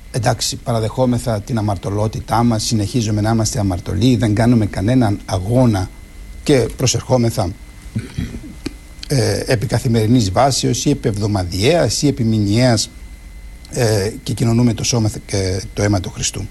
εντάξει, παραδεχόμεθα την αμαρτωλότητά μας, συνεχίζουμε να είμαστε αμαρτωλοί, δεν κάνουμε κανέναν αγώνα και προσερχόμεθα επί καθημερινής βάσεως ή επί εβδομαδιαίας ή επί μηνιαίας και κοινωνούμε το σώμα και το αίμα του Χριστού.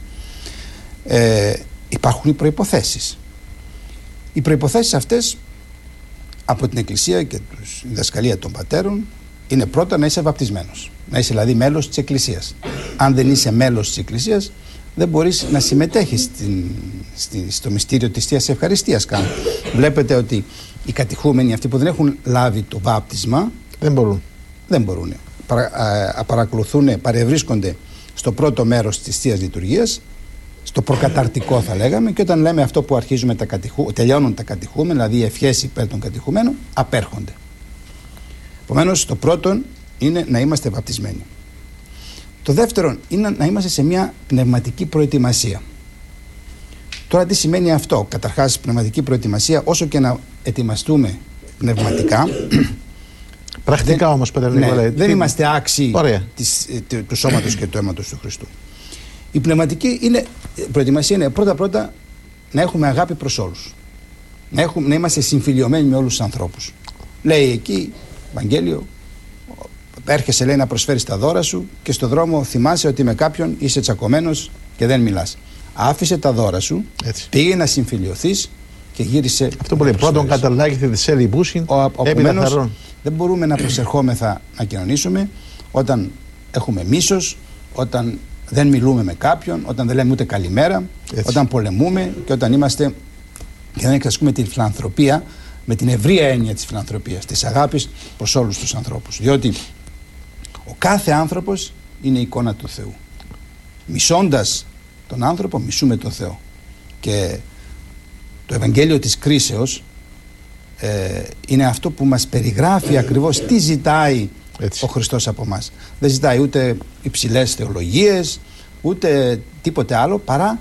Υπάρχουν οι προϋποθέσεις. Οι προϋποθέσεις αυτές από την Εκκλησία και τη διδασκαλία των πατέρων είναι πρώτα να είσαι βαπτισμένος, να είσαι δηλαδή μέλος της Εκκλησίας. Αν δεν είσαι μέλος της Εκκλησίας, δεν μπορείς να συμμετέχεις στο μυστήριο της Θείας Ευχαριστίας καν. Βλέπετε ότι οι κατηχούμενοι, αυτοί που δεν έχουν λάβει το βάπτισμα, δεν μπορούν. Παρακολουθούν, παρευρίσκονται στο πρώτο μέρος της Θείας Λειτουργίας, στο προκαταρτικό θα λέγαμε, και όταν λέμε αυτό που αρχίζουμε τελειώνουν τα κατηχούμενα, δηλαδή οι ευχές υπέρ των κατηχουμένων, απέρχονται. Επομένως, το πρώτο είναι να είμαστε βαπτισμένοι. Το δεύτερο είναι να είμαστε σε μια πνευματική προετοιμασία. Τώρα τι σημαίνει αυτό? Καταρχάς, πνευματική προετοιμασία, όσο και να ετοιμαστούμε πνευματικά, πρακτικά όμως, δεν είμαστε άξιοι του σώματος και του αίματος του Χριστού. Η πνευματική προετοιμασία είναι πρώτα να έχουμε αγάπη προς όλους. Να είμαστε συμφιλιωμένοι με όλους τους ανθρώπους. Λέει εκεί, Ευαγγέλιο, έρχεσαι, λέει, να προσφέρεις τα δώρα σου και στο δρόμο θυμάσαι ότι με κάποιον είσαι τσακωμένος και δεν μιλάς. Άφησε τα δώρα σου, πήγε να συμφιλιωθείς και γύρισε. Αυτό που λέει, πρώτον καταλάγηθε τη σέλη μπούσιν, έπειτα θαρρών. Δεν μπορούμε να προσερχόμεθα να κοινωνήσουμε όταν έχουμε μίσος, όταν δεν μιλούμε με κάποιον, όταν δεν λέμε ούτε καλημέρα, όταν πολεμούμε και όταν είμαστε και δεν εξασκούμε την φιλανθρωπία με την ευρεία έννοια της φιλανθρωπίας, της αγάπης προς όλους τους ανθρώπους. Διότι ο κάθε άνθρωπος είναι εικόνα του Θεού. Μισώντας τον άνθρωπο, μισούμε τον Θεό. Και το Ευαγγέλιο της κρίσεως είναι αυτό που μας περιγράφει ακριβώς τι ζητάει ο Χριστός από μας. Δεν ζητάει ούτε υψηλές θεολογίες, ούτε τίποτε άλλο παρά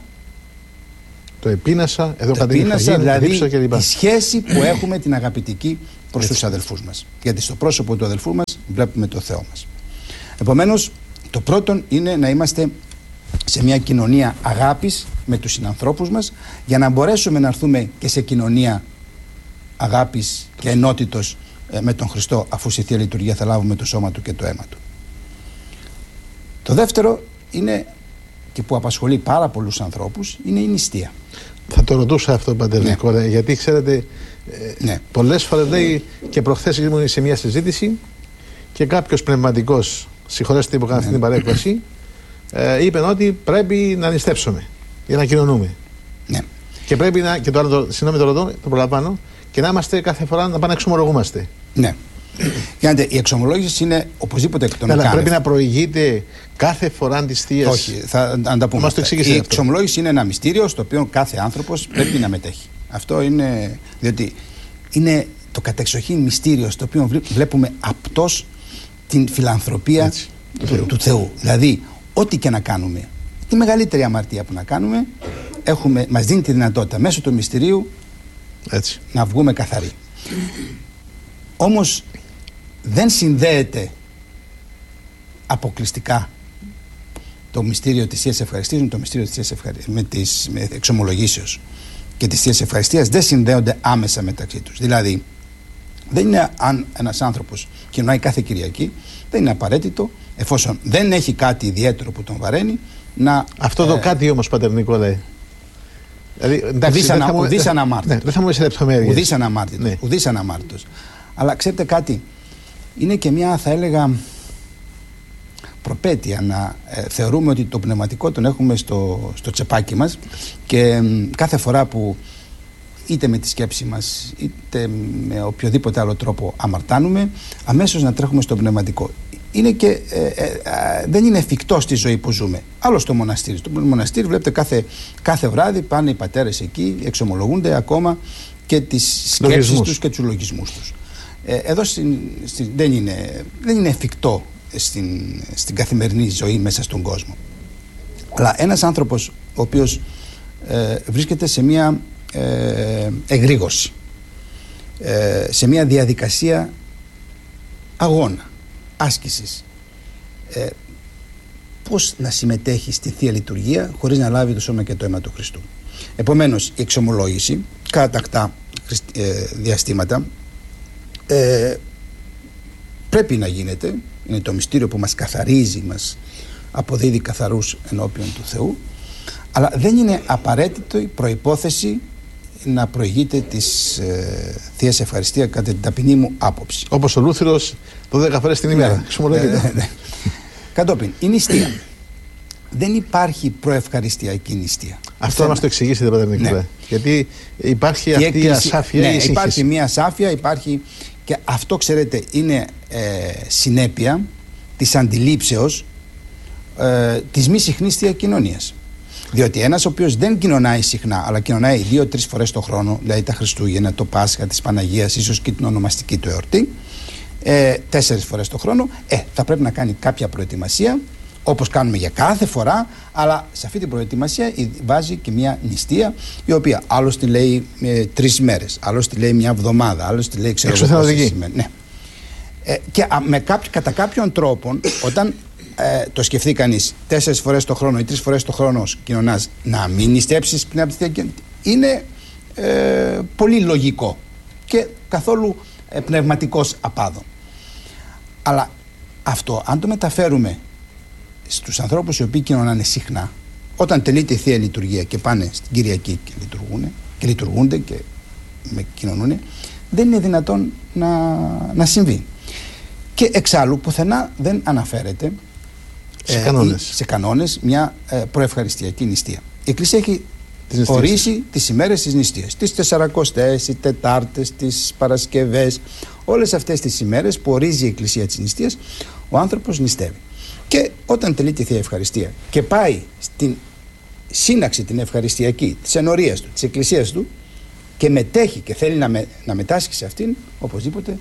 το επίνασα, δηλαδή τη σχέση που έχουμε την αγαπητική προς τους αδελφούς μας. Γιατί στο πρόσωπο του αδελφού μας βλέπουμε το Θεό μας. Επομένως, το πρώτο είναι να είμαστε σε μια κοινωνία αγάπης με τους συνανθρώπους μας, για να μπορέσουμε να έρθουμε και σε κοινωνία αγάπης και ενότητος με τον Χριστό, αφού στη Θεία Λειτουργία θα λάβουμε το σώμα Του και το αίμα Του. Το δεύτερο είναι, και που απασχολεί πάρα πολλούς ανθρώπους, είναι η νηστεία. Θα το ρωτούσα αυτό, Πατέρ Νικόλα, γιατί ξέρετε, πολλές φορές λέει, και προχθές ήμουν σε μια συζήτηση και κάποιος πνευματικός, συγχωρέστε που κάνω αυτή την παρέκβαση, είπε ότι πρέπει να νηστέψουμε για να κοινωνούμε. Και πρέπει να, και το άλλο, συγγνώμη, το προλαμβάνω, και να είμαστε κάθε φορά να πάμε να εξομολογούμαστε. Ναι. Κοιτάξτε, η εξομολόγηση είναι οπωσδήποτε εκ των ουκάνευ. Πρέπει να προηγείται κάθε φορά της Θείας. Όχι, θα τα πούμε. Η εξομολόγηση είναι ένα μυστήριο στο οποίο κάθε άνθρωπος πρέπει να μετέχει. Αυτό είναι, διότι είναι το κατεξοχήν μυστήριο στο οποίο βλέπουμε απτός την φιλανθρωπία του Θεού. Δηλαδή, ό,τι και να κάνουμε, τη μεγαλύτερη αμαρτία που να κάνουμε, μας δίνει τη δυνατότητα μέσω του μυστηρίου να βγούμε καθαροί. Όμως δεν συνδέεται αποκλειστικά το μυστήριο της Θείας Ευχαριστίας με το μυστήριο της εξομολογήσεως και της Θείας Ευχαριστίας, δεν συνδέονται άμεσα μεταξύ τους. Δηλαδή, δεν είναι, αν ένας άνθρωπος κοινωνάει κάθε Κυριακή, δεν είναι απαραίτητο, εφόσον δεν έχει κάτι ιδιαίτερο που τον βαραίνει, να... Αυτό το κάτι όμως, Πατέρ Νικόλαε, δηλαδή, ουδής αναμάρτητος. Δεν θα μου είσαι λεπτομέρειες. Ουδής αναμάρτητος. Αλλά ξέρετε κάτι, είναι και μια, θα έλεγα, προπέτεια να θεωρούμε ότι το πνευματικό τον έχουμε στο τσεπάκι μας και κάθε φορά που είτε με τη σκέψη μας είτε με οποιοδήποτε άλλο τρόπο αμαρτάνουμε, αμέσως να τρέχουμε στο πνευματικό. Είναι και, δεν είναι εφικτό στη ζωή που ζούμε. Άλλο στο μοναστήρι. Στο μοναστήρι βλέπετε κάθε βράδυ πάνε οι πατέρες εκεί, εξομολογούνται ακόμα και τις σκέψεις τους και τους λογισμούς τους. Εδώ δεν είναι εφικτό στην καθημερινή ζωή μέσα στον κόσμο. Αλλά ένας άνθρωπος ο οποίος βρίσκεται σε μια εγρήγορση, σε μια διαδικασία αγώνα, άσκησης, πώς να συμμετέχει στη Θεία Λειτουργία χωρίς να λάβει το σώμα και το αίμα του Χριστού. Επομένως, η εξομολόγηση κατά τακτά διαστήματα πρέπει να γίνεται. Είναι το μυστήριο που μας καθαρίζει, μας αποδίδει καθαρούς ενώπιον του Θεού, αλλά δεν είναι απαραίτητο η προϋπόθεση να προηγείται της Θείας Ευχαριστία κατά την ταπεινή μου άποψη. Όπως ο Λούθυρος 12 φορές την ημέρα. Ναι. Κατόπιν, η νηστεία. Δεν υπάρχει προευχαριστιακή νηστεία. Αυτό να μας το εξηγήσετε, Πατέρ Νικόλαε. Ναι. Γιατί υπάρχει αυτή η ασάφεια. Ναι, υπάρχει μια ασάφεια, υπάρχει, και αυτό, ξέρετε, είναι συνέπεια της αντιλήψεως της μη συχνής διακοινωνίας. Διότι ένας ο οποίος δεν κοινωνάει συχνά, αλλά κοινωνάει 2-3 φορές το χρόνο, δηλαδή τα Χριστούγεννα, το Πάσχα της Παναγίας, ίσως και την ονομαστική του εορτή, 4 φορές το χρόνο, θα πρέπει να κάνει κάποια προετοιμασία, όπως κάνουμε για κάθε φορά, αλλά σε αυτή την προετοιμασία βάζει και μια νηστεία, η οποία άλλος τη λέει 3 μέρες, άλλος τη λέει μια εβδομάδα, άλλος τη λέει ναι. Και κατά κάποιον τρόπο, όταν το σκεφτεί κανείς 4 φορές το χρόνο ή 3 φορές το χρόνο κοινωνάς, να μην νηστέψεις πνευματικά, είναι πολύ λογικό και καθόλου πνευματικός απάδων. Αλλά αυτό, αν το μεταφέρουμε στους ανθρώπους οι οποίοι κοινωνάνε συχνά, όταν τελείται η Θεία Λειτουργία και πάνε στην Κυριακή και λειτουργούνται και κοινωνούν, δεν είναι δυνατόν να συμβεί. Και εξάλλου πουθενά δεν αναφέρεται σε κανόνες μια προευχαριστιακή νηστεία. Η Εκκλησία έχει ορίσει τις ημέρες της νηστείας, τις Τεσσαρακοστές, οι Τετάρτες, τις Παρασκευές, όλες αυτές τις ημέρες που ορίζει η Εκκλησία της νηστείας, ο άνθρωπος νηστεύει. Και όταν τελεί τη Θεία Ευχαριστία και πάει στην σύναξη την ευχαριστιακή της ενορίας του, της Εκκλησίας του, και μετέχει και θέλει να μετάσχει σε αυτήν, οπωσδήποτε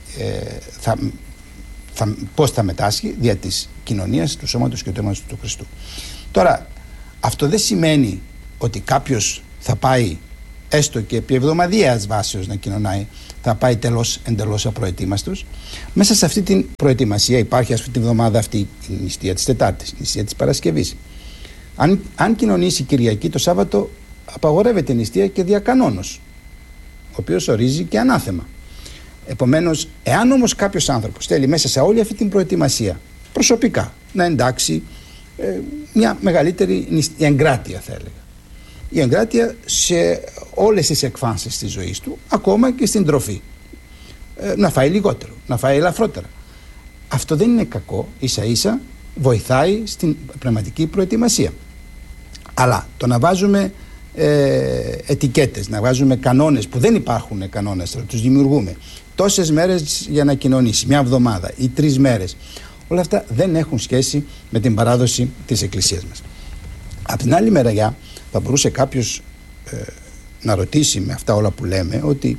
πώς θα μετάσχει? Δια της κοινωνίας του σώματος και του αίματος του Χριστού. Τώρα, αυτό δεν σημαίνει ότι κάποιος θα πάει έστω και επί εβδομαδιαίας βάσεως να κοινωνάει, θα πάει εντελώς απροετοίμαστος. Μέσα σε αυτή την προετοιμασία υπάρχει αυτή τη βδομάδα αυτή η νηστεία της Τετάρτης, η νηστεία της Παρασκευής. Αν κοινωνήσει Κυριακή, το Σάββατο απαγορεύεται η νηστεία και δια κανόνος, ο οποίος ορίζει και ανάθεμα. Επομένως, εάν όμως κάποιος άνθρωπος θέλει μέσα σε όλη αυτή την προετοιμασία προσωπικά να εντάξει μια μεγαλύτερη εγκράτεια, θα έλεγα, η εγκράτεια σε όλες τις εκφάνσεις της ζωής του, ακόμα και στην τροφή, να φάει λιγότερο, να φάει ελαφρότερα, αυτό δεν είναι κακό, ίσα ίσα βοηθάει στην πνευματική προετοιμασία. Αλλά το να βάζουμε ετικέτες, να βάζουμε κανόνες που δεν υπάρχουν κανόνες, τους δημιουργούμε, τόσες μέρες για να κοινωνήσει, μια εβδομάδα ή 3 μέρες, όλα αυτά δεν έχουν σχέση με την παράδοση της Εκκλησίας μας. Από την άλλη μεριά θα μπορούσε κάποιος να ρωτήσει με αυτά όλα που λέμε, ότι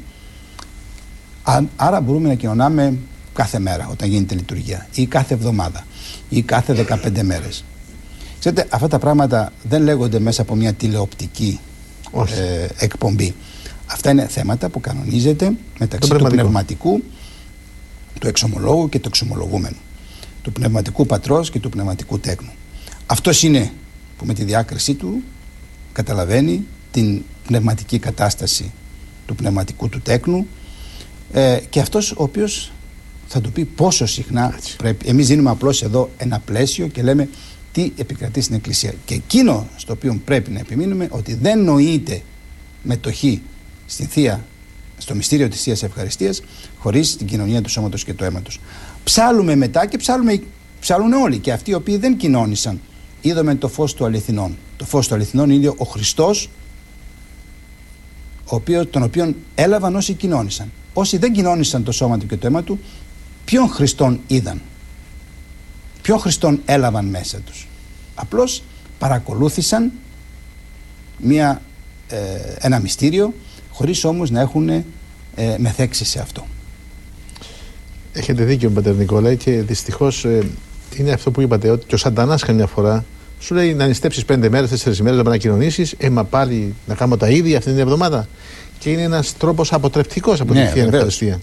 άρα μπορούμε να κοινωνάμε κάθε μέρα όταν γίνεται λειτουργία, ή κάθε εβδομάδα, ή κάθε 15 μέρες. Ξέρετε, αυτά τα πράγματα δεν λέγονται μέσα από μια τηλεοπτική εκπομπή. Αυτά είναι θέματα που κανονίζεται μεταξύ του πνευματικού, του εξομολόγου και του εξομολογούμενου, του πνευματικού πατρός και του πνευματικού τέκνου. Αυτός είναι που με τη διάκρισή του καταλαβαίνει την πνευματική κατάσταση του πνευματικού του τέκνου, και αυτός ο οποίος θα του πει πόσο συχνά πρέπει. Εμείς δίνουμε απλώς εδώ ένα πλαίσιο και λέμε τι επικρατεί στην Εκκλησία. Και εκείνο στο οποίο πρέπει να επιμείνουμε, ότι δεν νοείται μετοχή στο μυστήριο της Θείας Ευχαριστίας χωρίς την κοινωνία του σώματος και του αίματος. Ψάλουμε μετά και ψάλουν όλοι, και αυτοί οι οποίοι δεν κοινώνησαν. Είδαμε το φως του αληθινών. Το φως του αληθινών είναι ο Χριστός, τον οποίον έλαβαν όσοι κοινώνησαν. Όσοι δεν κοινώνησαν το σώμα του και το αίμα του, ποιον Χριστόν είδαν? Ποιον Χριστόν έλαβαν μέσα τους? Απλώς παρακολούθησαν ένα μυστήριο, χωρίς όμως να έχουν μεθέξει σε αυτό. Έχετε δίκιο, Πατέρ Νικόλαε, και δυστυχώς είναι αυτό που είπατε, ότι και ο Σαντανάς καμιά φορά σου λέει να νηστέψεις 5 μέρες, 4 μέρες, να κοινωνήσεις, μα πάλι να κάνω τα ίδια αυτή την εβδομάδα. Και είναι ένας τρόπος αποτρεπτικός από την Θεία Ευχαριστία.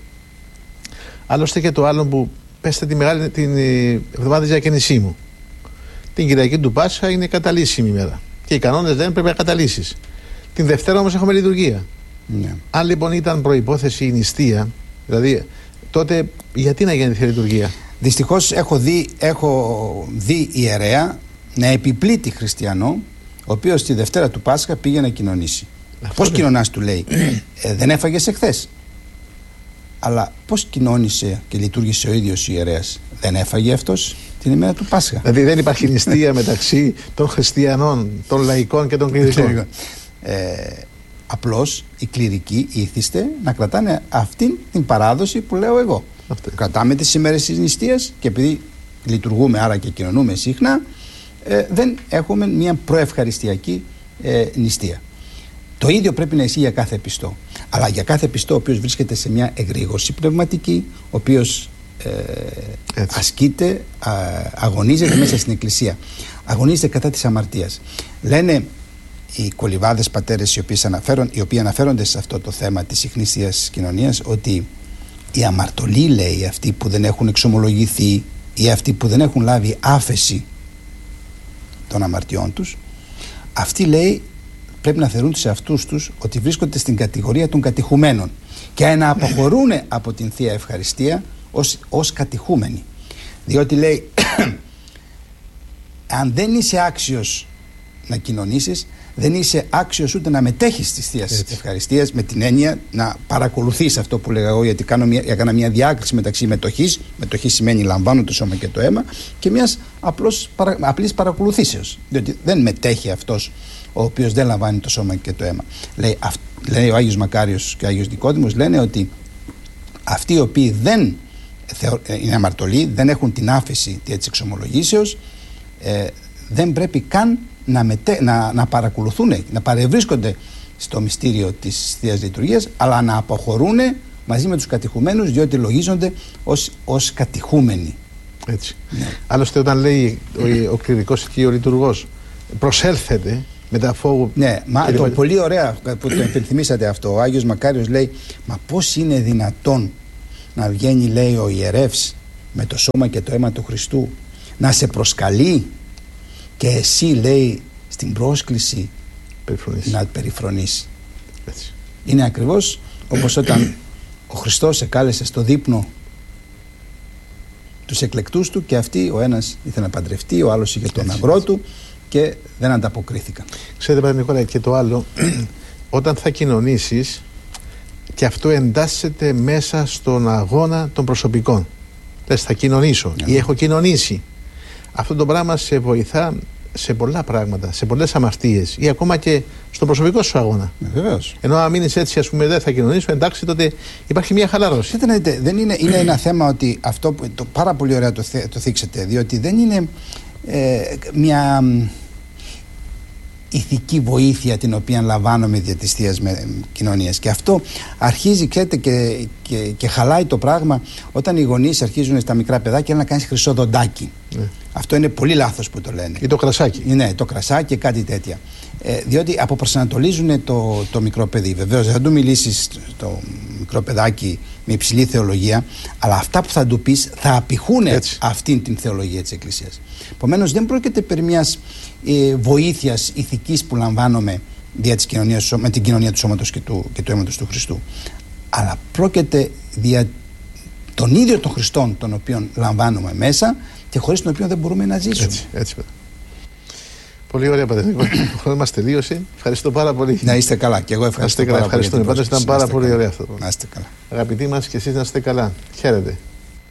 Άλλωστε και το άλλο που πέστε την εβδομάδα της διακαίνησή μου. την Κυριακή του Πάσχα είναι καταλύσιμη ημέρα. Και οι κανόνες δεν πρέπει να καταλύσεις. Την Δευτέρα όμως έχουμε λειτουργία. Ναι. Αν λοιπόν ήταν προϋπόθεση η νηστεία, δηλαδή τότε γιατί να γίνει λειτουργία? Δυστυχώς έχω δει ιερέα να επιπλήττει χριστιανό, ο οποίος τη Δευτέρα του Πάσχα πήγε να κοινωνήσει. Πώς κοινωνάς, του λέει, δεν έφαγες εχθές. Αλλά πώς κοινώνησε και λειτουργήσε ο ίδιος ο ιερέας? Δεν έφαγε αυτός την ημέρα του Πάσχα? Δηλαδή δεν υπάρχει νηστεία μεταξύ των χριστιανών, των λαϊκών και των κληρικών. Απλώς οι κληρικοί ήθιστε να κρατάνε αυτήν την παράδοση που λέω εγώ. Κρατάμε τις ημέρες της νηστείας και επειδή λειτουργούμε άρα και κοινωνούμε συχνά, δεν έχουμε μια προευχαριστιακή νηστεία. Το ίδιο πρέπει να ισχύει για κάθε πιστό. Αλλά για κάθε πιστό ο οποίος βρίσκεται σε μια εγρήγορση πνευματική, ο οποίος ασκείται, αγωνίζεται μέσα στην Εκκλησία, αγωνίζεται κατά της αμαρτίας. Λένε οι κολυβάδες πατέρες οι οποίοι αναφέρονται σε αυτό το θέμα της συχνής θείας κοινωνίας, ότι οι αμαρτωλοί, λέει, αυτοί που δεν έχουν εξομολογηθεί ή αυτοί που δεν έχουν λάβει άφεση των αμαρτιών τους, αυτοί, λέει, πρέπει να θεωρούν σε αυτούς τους ότι βρίσκονται στην κατηγορία των κατηχουμένων και να αποχωρούν από την Θεία Ευχαριστία ως κατηχούμενοι. Διότι, λέει, αν δεν είσαι άξιος να κοινωνήσεις, δεν είσαι άξιος ούτε να μετέχεις στις Θείας Ευχαριστίας, με την έννοια να παρακολουθείς αυτό που λέγα εγώ, γιατί έκανα μια διάκριση μεταξύ μετοχής. Μετοχή σημαίνει λαμβάνω το σώμα και το αίμα, και μιας απλής παρακολουθήσεως. Διότι δεν μετέχει αυτός ο οποίος δεν λαμβάνει το σώμα και το αίμα. Λέει ο Άγιος Μακάριος και ο Άγιος Νικόδημος, λένε ότι αυτοί οι οποίοι δεν είναι αμαρτωλοί, δεν έχουν την άφεση της εξομολογήσεως, δεν πρέπει καν να παρακολουθούν, να παρευρίσκονται στο μυστήριο της Θείας Λειτουργίας, αλλά να αποχωρούν μαζί με τους κατηχουμένους, διότι λογίζονται ως κατηχούμενοι. Έτσι. Ναι. Άλλωστε, όταν λέει ο κληρικός και ο λειτουργός προσέλθετε μετά φόβου. Ναι, το πολύ ωραία που το υπενθυμίσατε αυτό. Ο Άγιος Μακάριος λέει, μα πώς είναι δυνατόν να βγαίνει, λέει, ο ιερεύς με το σώμα και το αίμα του Χριστού να σε προσκαλεί και εσύ, λέει, στην πρόσκληση να περιφρονείς. Έτσι. Είναι ακριβώς όπως όταν ο Χριστός εκάλεσε στο δείπνο τους εκλεκτούς του και αυτοί, ο ένας ήθελε να παντρευτεί, ο άλλος είχε τον αγρό του και δεν ανταποκρίθηκαν. Ξέρετε, Πατέρα Νικόλα, και το άλλο, όταν θα κοινωνήσεις, και αυτό εντάσσεται μέσα στον αγώνα των προσωπικών. Λες, θα κοινωνήσω ή έχω κοινωνήσει. Αυτό το πράγμα σε βοηθά σε πολλά πράγματα, σε πολλές αμαρτίες ή ακόμα και στον προσωπικό σου αγώνα. Βεβαίως. Ενώ αν μείνεις έτσι, ας πούμε, δεν θα κοινωνήσω, εντάξει, τότε υπάρχει μια χαλάρωση. Δεν είναι ένα θέμα ότι αυτό που πάρα πολύ ωραία το θίξετε, διότι δεν είναι μια ηθική βοήθεια την οποία λαμβάνουμε δια της Θείας Κοινωνίας, και αυτό αρχίζει, ξέρετε, και χαλάει το πράγμα όταν οι γονείς αρχίζουν στα μικρά παιδάκια να κάνεις χρυσό δοντάκι. Αυτό είναι πολύ λάθος που το λένε. Ή το κρασάκι. Ναι, το κρασάκι και κάτι τέτοια. Διότι αποπροσανατολίζουν το μικρό παιδί. Βεβαίως δεν θα του μιλήσεις το μικρό παιδάκι με υψηλή θεολογία, αλλά αυτά που θα του πεις θα απηχούν αυτήν την θεολογία της Εκκλησίας. Επομένως, δεν πρόκειται περί μιας βοήθειας ηθικής που λαμβάνουμε δια της κοινωνίας, με την κοινωνία του σώματος και του αίματος του Χριστού, αλλά πρόκειται δια των ίδιων των Χριστών, των οποίων λαμβάνουμε μέσα και χωρίς τον οποίο δεν μπορούμε να ζήσουμε. Έτσι. Πολύ ωραία, Πατέρα Νικόλα. Ο χρόνος μας τελείωσε. Ευχαριστώ πάρα πολύ. Να είστε καλά. Και εγώ ευχαριστώ πάρα πολύ. Ευχαριστούμε. Πάντως ήταν πάρα πολύ ωραίο αυτό. Να είστε καλά. Αγαπητοί μας, και εσείς να είστε καλά. Χαίρετε.